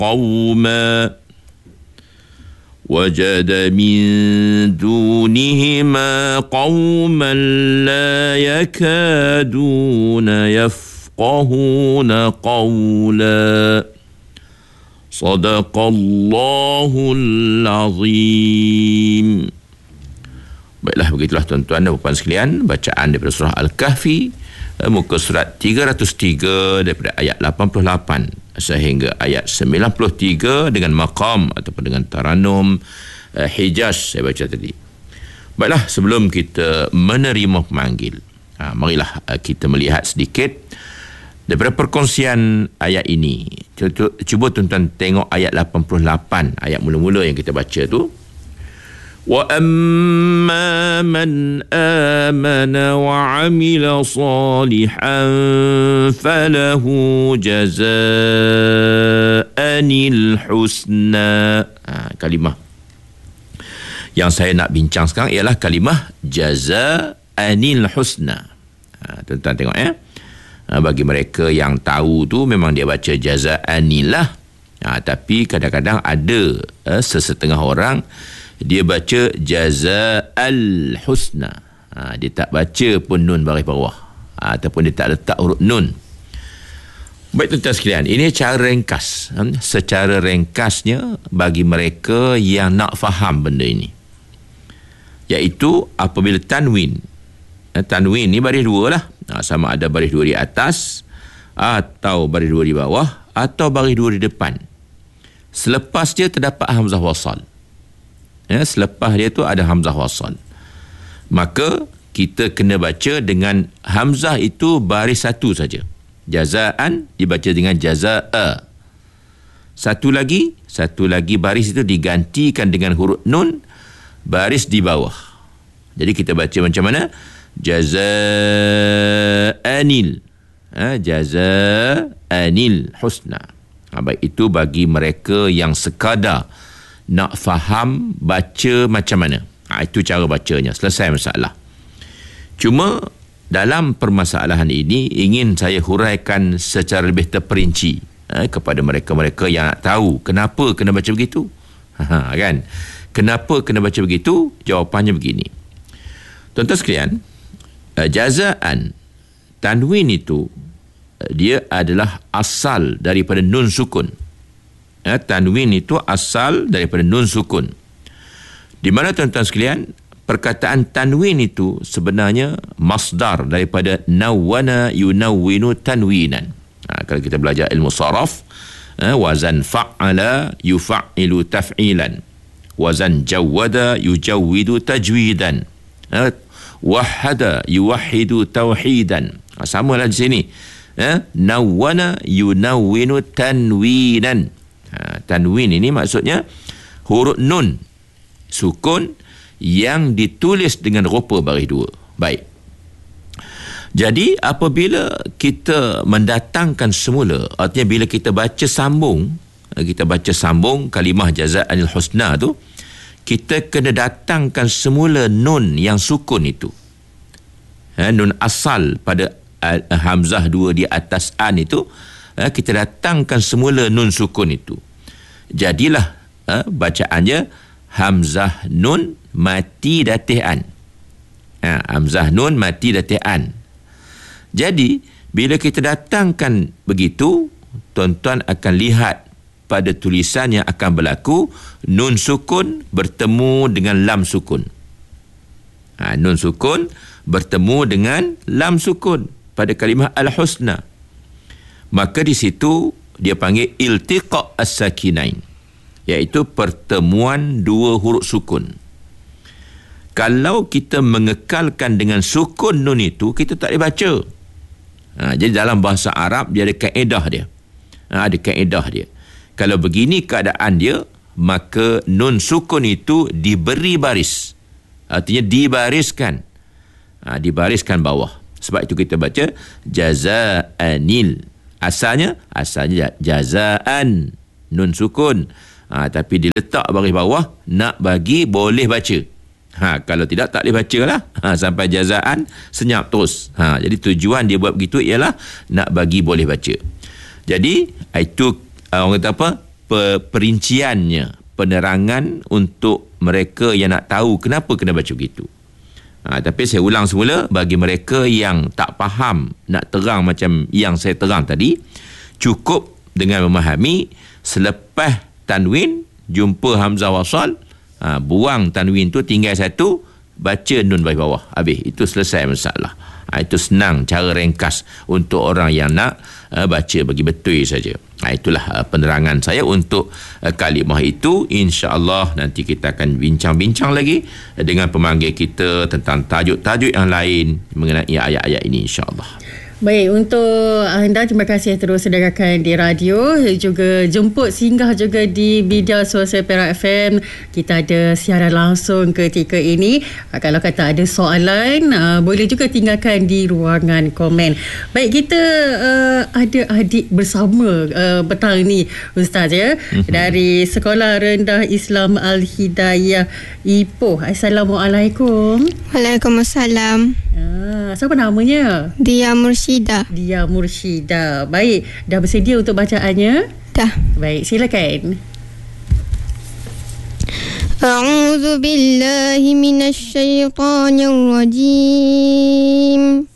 قوما وجد من دونهما قوما لا يكادون يفقهون قولا صدق الله العظيم. Baiklah, begitulah tuan-tuan dan puan sekalian, bacaan daripada surah Al-Kahfi, muka surat 303 daripada ayat 88 sehingga ayat 93 dengan maqam ataupun dengan taranum Hijaz saya baca tadi. Baiklah, sebelum kita menerima pemanggil, marilah kita melihat sedikit daripada perkongsian ayat ini. Cuba tuan-tuan tengok ayat 88, ayat mula-mula yang kita baca tu. وَأَمَّا مَنْ آمَنَ وَعَمِلَ صَالِحًا فَلَهُ جَزَاءً الْحُسْنَى. Kalimah yang saya nak bincang sekarang ialah kalimah jaza'anil husna. Tuan-tuan tengok ya. Bagi mereka yang tahu tu memang dia baca jaza'anil lah. Tapi kadang-kadang ada sesetengah orang dia baca jaza'al husna. Dia tak baca pun nun baris bawah, ataupun dia tak letak huruf nun. Baik tuan-tuan sekalian, ini cara ringkas, secara ringkasnya bagi mereka yang nak faham benda ini, iaitu apabila tanwin ni baris dua lah, sama ada baris dua di atas atau baris dua di bawah atau baris dua di depan. Selepas dia terdapat hamzah wasal, selepas dia tu ada hamzah wasal, maka kita kena baca dengan hamzah itu baris satu saja. Jazaan dibaca dengan jaza'a. Satu lagi baris itu digantikan dengan huruf nun baris di bawah. Jadi kita baca macam mana? Jaza'anil, jaza'anil husna. Baik, itu bagi mereka yang sekadar nak faham baca macam mana. Itu cara bacanya, selesai masalah. Cuma dalam permasalahan ini ingin saya huraikan secara lebih terperinci kepada mereka-mereka yang nak tahu kenapa kena baca begitu. Kan? Kenapa kena baca begitu? Jawapannya begini. Tuan-tuan sekalian, jazaan tanwin itu dia adalah asal daripada nun sukun. Tanwin itu asal daripada nun sukun. Di mana tuan-tuan sekalian, perkataan tanwin itu sebenarnya masdar daripada nawwana yunawwinu tanwinan. Kalau kita belajar ilmu saraf, wazan fa'ala yufa'ilu taf'ilan, wazan jawwada yujawwidu tajwidan, wahada yuwahhidu tauhidan. Samalah di sini. Nawwana yunawwinu tanwinan. Tanwin ini maksudnya huruf nun sukun yang ditulis dengan rupa baris dua. Baik. Jadi apabila kita mendatangkan semula, artinya bila kita baca sambung kalimah jaza'anil husna tu, kita kena datangkan semula nun yang sukun itu. Nun asal pada hamzah dua di atas an itu, kita datangkan semula nun sukun itu. Jadilah bacaannya hamzah nun mati datih an. Hamzah nun mati datih an. Jadi bila kita datangkan begitu, tuan-tuan akan lihat pada tulisan yang akan berlaku nun sukun bertemu dengan lam sukun. Nun sukun bertemu dengan lam sukun pada kalimah al-husna. Maka di situ dia panggil iltiqa' as-sakinain, iaitu pertemuan dua huruf sukun. Kalau kita mengekalkan dengan sukun nun itu, kita tak boleh baca. Jadi dalam bahasa Arab dia ada kaedah dia. Kalau begini keadaan dia, maka nun sukun itu diberi baris. Artinya dibariskan. Dibariskan bawah. Sebab itu kita baca jaza'anil. Asalnya jazaan nun sukun. Tapi diletak baris bawah nak bagi boleh baca. Kalau tidak tak boleh baca lah. Sampai jazaan senyap terus. Jadi tujuan dia buat begitu ialah nak bagi boleh baca. Jadi itu orang kata apa? perinciannya, penerangan untuk mereka yang nak tahu kenapa kena baca begitu. Tapi saya ulang semula, bagi mereka yang tak faham, nak terang macam yang saya terang tadi, cukup dengan memahami selepas tanwin jumpa hamzah wasal, buang tanwin tu, tinggal satu, baca nun bagi bawah, habis, itu selesai masalah. Itu senang, cara ringkas untuk orang yang nak baca bagi betul saja. Itulah penerangan saya untuk kalimah itu. InsyaAllah nanti kita akan bincang-bincang lagi dengan pemanggil kita tentang tajuk-tajuk yang lain mengenai ayat-ayat ini, insyaAllah. Baik, untuk anda terima kasih terus dengarkan di radio, juga jemput singgah juga di media sosial Perak FM. Kita ada siaran langsung ketika ini. Kalau kata ada soalan, boleh juga tinggalkan di ruangan komen. Baik, kita ada adik bersama petang ni Ustaz ya, dari Sekolah Rendah Islam Al-Hidayah Ipoh. Assalamualaikum. Waalaikumsalam. Siapa namanya? Dia Mursyida. Dia Mursyida. Baik, dah bersedia untuk bacaannya? Dah. Baik, silakan. A'udzu billahi minasy syaithanir rajim.